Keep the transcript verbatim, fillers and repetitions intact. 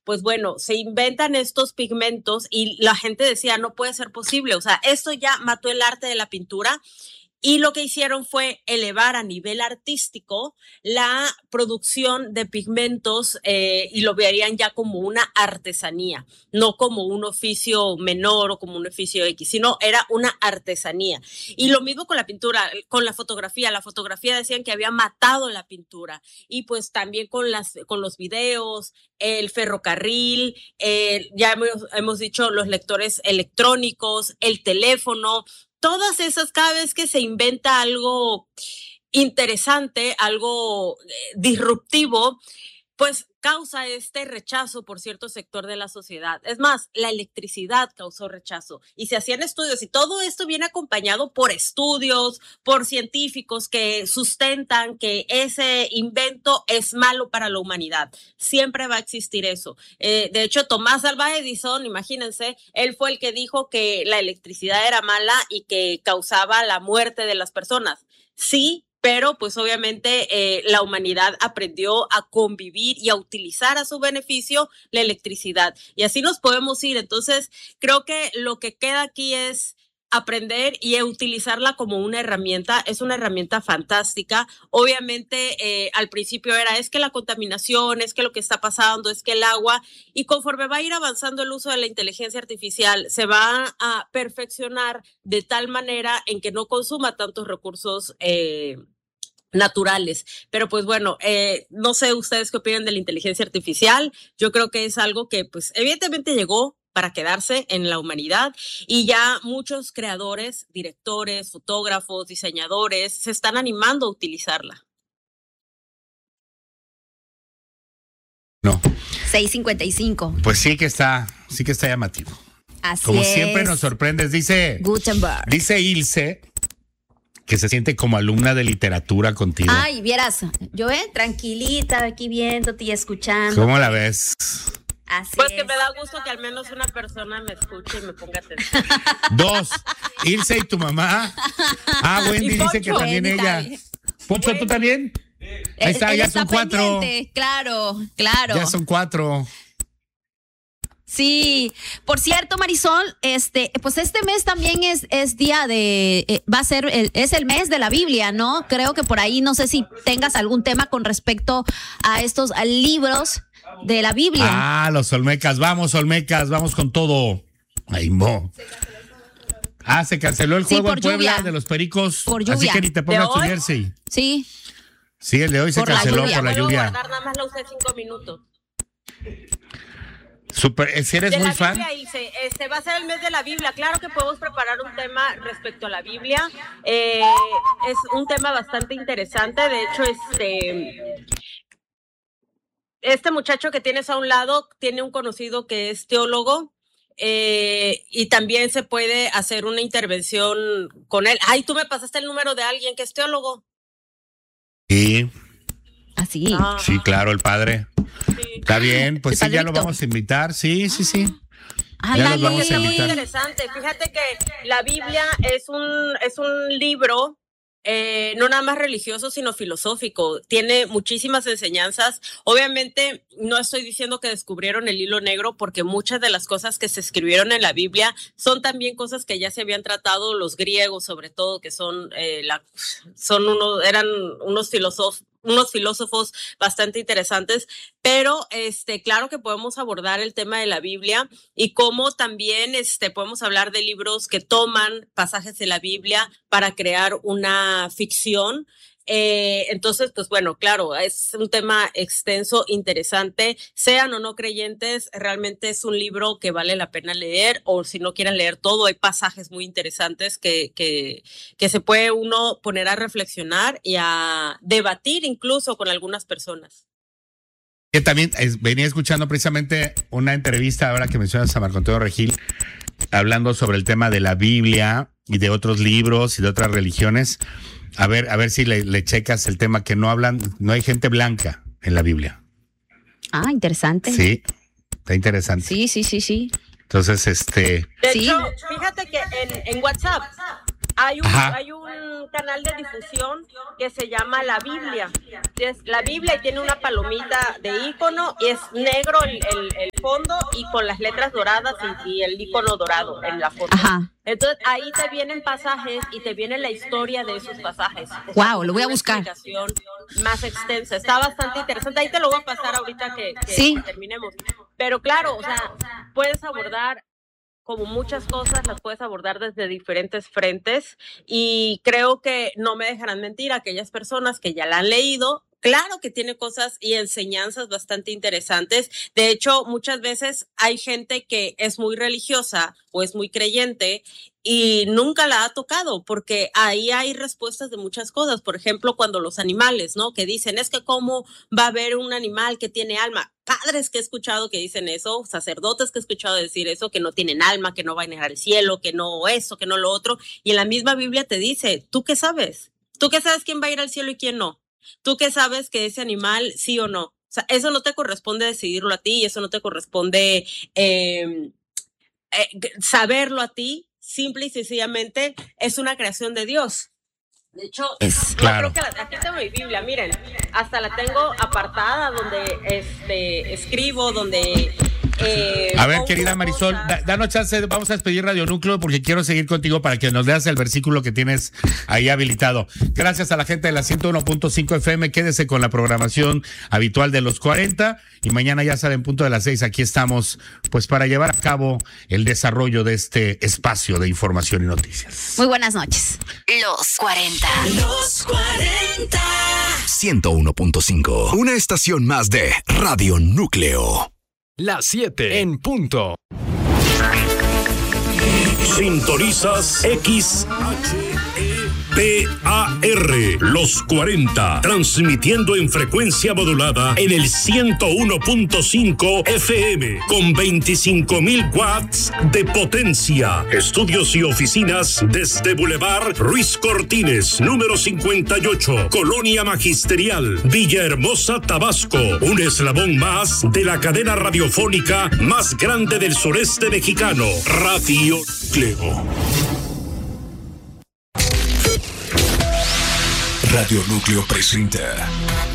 pues bueno, se inventan estos pigmentos y la gente decía, no puede ser posible, o sea, esto ya mató el arte de la pintura. Y lo que hicieron fue elevar a nivel artístico la producción de pigmentos eh, y lo verían ya como una artesanía, no como un oficio menor o como un oficio X, sino era una artesanía. Y lo mismo con la pintura, con la fotografía. La fotografía decían que había matado la pintura. Y pues también con, las, con los videos, el ferrocarril, eh, ya hemos, hemos dicho los lectores electrónicos, el teléfono. Todas esas, cada vez que se inventa algo interesante, algo eh, disruptivo, pues causa este rechazo por cierto sector de la sociedad. Es más, la electricidad causó rechazo y se hacían estudios y todo esto viene acompañado por estudios, por científicos que sustentan que ese invento es malo para la humanidad. Siempre va a existir eso. Eh, de hecho, Tomás Alva Edison, imagínense, él fue el que dijo que la electricidad era mala y que causaba la muerte de las personas. Sí, pero pues obviamente eh, la humanidad aprendió a convivir y a utilizar a su beneficio la electricidad. Y así nos podemos ir. Entonces, creo que lo que queda aquí es aprender y utilizarla como una herramienta. Es una herramienta fantástica. Obviamente, eh, al principio era, es que la contaminación, es que lo que está pasando, es que el agua, y conforme va a ir avanzando el uso de la inteligencia artificial, se va a perfeccionar de tal manera en que no consuma tantos recursos eh, naturales. Pero pues bueno, eh, no sé ustedes qué opinan de la inteligencia artificial. Yo creo que es algo que pues evidentemente llegó para quedarse en la humanidad y ya muchos creadores, directores, fotógrafos, diseñadores se están animando a utilizarla. No. seis cincuenta y cinco. Pues sí que está, sí que está llamativo. Así Como es. siempre nos sorprendes, dice Gutenberg. Dice Ilse que se siente como alumna de literatura contigo. Ay, vieras, yo eh, tranquilita aquí viéndote y escuchando. ¿Cómo la ves? Así Pues es. que me da gusto que al menos una persona me escuche y me ponga atención. Dos, Ilse y tu mamá. Ah, Wendy Y dice que Poncho. también Wendy ella. también. Poncho, ¿tú también? Ahí está, Él ya está son cuatro. pendiente, claro, claro. Ya son cuatro. Sí, por cierto, Marisol, este, pues este mes también es, es día de, eh, va a ser, el, es el mes de la Biblia, ¿no? Creo que por ahí, no sé si tengas algún tema con respecto a estos a libros de la Biblia. Ah, los Olmecas, vamos Olmecas, vamos con todo. Ay, mo. Ah, se canceló el Sí, juego por en Puebla lluvia. de los Pericos. Por Así lluvia. que ni te pongas ¿De tu hoy? jersey. Sí, Sí, el de hoy se Por la canceló lluvia. por la Vuelvo a lluvia. guardar, nada más la usé cinco minutos. Super, eh, si eres De muy la fan. Biblia, Ilse, este va a ser el mes de la Biblia. Claro que podemos preparar un tema respecto a la Biblia. Eh, es un tema bastante interesante. De hecho, este, este muchacho que tienes a un lado tiene un conocido que es teólogo. Eh, y también se puede hacer una intervención con él. Ay, tú me pasaste el número de alguien que es teólogo. Sí, así. Ah, sí, claro, el padre. sí. Está bien, pues El sí, ya lo padrito. vamos a invitar. Sí, sí, sí. Ay, Ya dale. los vamos a Está muy invitar. interesante. Fíjate que la Biblia es un, es un libro eh, no nada más religioso, sino filosófico. Tiene muchísimas enseñanzas. Obviamente, no estoy diciendo que descubrieron el hilo negro, porque muchas de las cosas que se escribieron en la Biblia son también cosas que ya se habían tratado los griegos, sobre todo, que son, eh, la, son uno, eran unos filósofos. unos filósofos bastante interesantes, pero este, claro que podemos abordar el tema de la Biblia y cómo también este, podemos hablar de libros que toman pasajes de la Biblia para crear una ficción. Eh, entonces, pues bueno, claro, es un tema extenso, interesante, sean o no creyentes, realmente es un libro que vale la pena leer, o si no quieren leer todo, hay pasajes muy interesantes que, que, que se puede uno poner a reflexionar y a debatir incluso con algunas personas. Que también es, venía escuchando precisamente una entrevista ahora que mencionas a Marco Antonio Regil, hablando sobre el tema de la Biblia y de otros libros y de otras religiones. A ver, a ver si le, le checas el tema que no hablan, no hay gente blanca en la Biblia. Ah, interesante. Sí, está interesante. Sí, sí, sí, sí. Entonces, este, De Sí. hecho, fíjate que en, en WhatsApp Hay un, hay un canal de difusión que se llama La Biblia. Es la Biblia y tiene una palomita de icono y es negro el, el, el fondo y con las letras doradas y, y el icono dorado en la foto. Ajá. Entonces ahí te vienen pasajes y te viene la historia de esos pasajes. Wow, lo voy a buscar. Una explicación más extensa. Está bastante interesante. Ahí te lo voy a pasar ahorita que, que, sí. que terminemos. Pero claro, o sea, puedes abordar como muchas cosas, las puedes abordar desde diferentes frentes y creo que no me dejarán mentir aquellas personas que ya la han leído. Claro que tiene cosas y enseñanzas bastante interesantes. De hecho, muchas veces hay gente que es muy religiosa o es muy creyente y nunca la ha tocado porque ahí hay respuestas de muchas cosas. Por ejemplo, cuando los animales, ¿no? Que dicen, es que cómo va a haber un animal que tiene alma. Padres que he escuchado que dicen eso, sacerdotes que he escuchado decir eso, que no tienen alma, que no van a ir al cielo, que no eso, que no lo otro. Y en la misma Biblia te dice, ¿tú qué sabes? ¿Tú qué sabes quién va a ir al cielo y quién no? ¿Tú qué sabes que ese animal sí o no? O sea, eso no te corresponde decidirlo a ti y eso no te corresponde eh, eh, saberlo a ti. Simple y sencillamente es una creación de Dios. De hecho, es, claro. Yo creo que la, aquí tengo mi Biblia, miren, hasta la tengo apartada donde este, escribo, donde... Eh, a ver, querida Marisol, da, danos chance, vamos a despedir Radio Núcleo porque quiero seguir contigo para que nos leas el versículo que tienes ahí habilitado. Gracias a la gente de la ciento uno punto cinco F M, quédese con la programación habitual de los cuarenta y mañana ya sale en punto de las seis, aquí estamos pues para llevar a cabo el desarrollo de este espacio de información y noticias. Muy buenas noches. Los cuarenta. Los cuarenta. ciento uno punto cinco, una estación más de Radio Núcleo. Las siete en punto. Sintonizas X H E P A R, Los cuarenta, transmitiendo en frecuencia modulada en el ciento uno punto cinco F M con veinticinco mil watts de potencia. Estudios y oficinas desde Boulevard Ruiz Cortines, número cincuenta y ocho, Colonia Magisterial, Villahermosa, Tabasco. Un eslabón más de la cadena radiofónica más grande del sureste mexicano, Radio Núcleo. Radio Núcleo presenta